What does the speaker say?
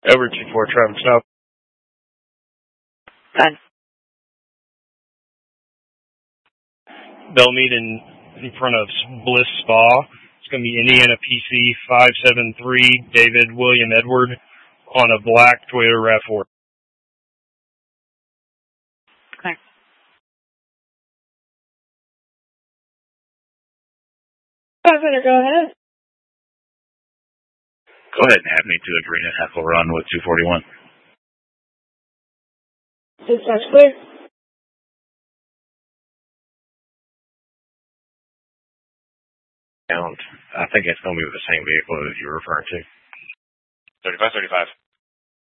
Over 2-4, Travis South. Done. They'll meet in front of Bliss Spa. It's going to be Indiana PC 573, David William Edward, on a black Toyota RAV4. Okay. Passenger, go ahead. Go ahead and have me to a green and Heffel run with 241. Dispatch clear. I think it's going to be the same vehicle that you're referring to. 3535.